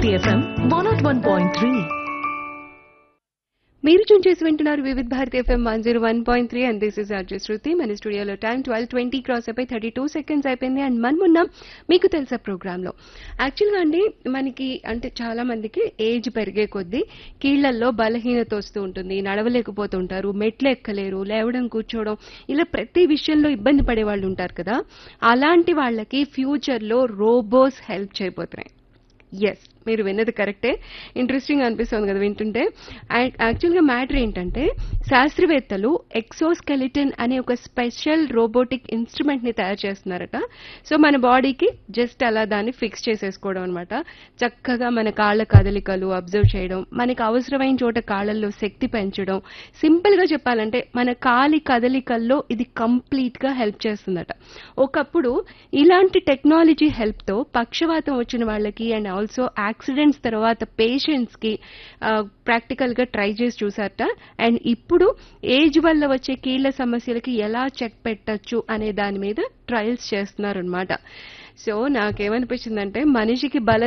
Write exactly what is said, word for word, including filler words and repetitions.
FM one not one point three. మీరు చూన్ చేసి వింటున్నారు Vividh Bharati FM one zero one point three and this is RJ శృతి. మన స్టూడియోలో time twelve twenty cross అయిపోయి thirty two seconds అయిపోయింది. And మనం ఉన్నాం మీకు తెలుసా ప్రోగ్రాంలో. యాక్చువల్గా అండి మనకి అంటే చాలా మందికి ఏజ్ పెరిగే కొద్దీ కీళ్లల్లో బలహీనత వస్తూ ఉంటుంది, నడవలేకపోతుంటారు, మెట్లు ఎక్కలేరు, లేవడం కూర్చోవడం ఇలా ప్రతి విషయంలో ఇబ్బంది పడే వాళ్ళు ఉంటారు కదా. అలాంటి వాళ్ళకి ఫ్యూచర్లో రోబోస్ హెల్ప్ చేయబోతున్నాయి. ఎస్, మీరు విన్నది కరెక్టే. ఇంట్రెస్టింగ్ అనిపిస్తుంది కదా వింటుంటే. యాక్చువల్గా మ్యాటర్ ఏంటంటే శాస్త్రవేత్తలు ఎక్సోస్కెలిటన్ అనే ఒక స్పెషల్ రోబోటిక్ ఇన్స్ట్రుమెంట్ ని తయారు చేస్తున్నారట. సో మన బాడీకి జస్ట్ అలా దాన్ని ఫిక్స్ చేసేసుకోవడం అనమాట. చక్కగా మన కాళ్ళ కదలికలు అబ్జర్వ్ చేయడం, మనకి అవసరమైన చోట కాళ్ళల్లో శక్తి పెంచడం. సింపుల్ గా చెప్పాలంటే మన కాలి కదలికల్లో ఇది కంప్లీట్ గా హెల్ప్ చేస్తుందట. ఒకప్పుడు ఇలాంటి టెక్నాలజీ హెల్ప్ తో పక్షవాతం వచ్చిన వాళ్ళకి అండ్ ఆల్సో యాక్సిడెంట్స్ తర్వాత పేషెంట్స్ కి ప్రాక్టికల్ గా ట్రై చేసి చూసారట. అండ్ ఇప్పుడు ఏజ్ వల్ల వచ్చే కీళ్ల సమస్యలకి ఎలా చెక్ పెట్టచ్చు అనే దాని మీద ట్రయల్స్ చేస్తున్నారు అనమాట. సో నాకేమనిపించిందంటే మనిషికి బల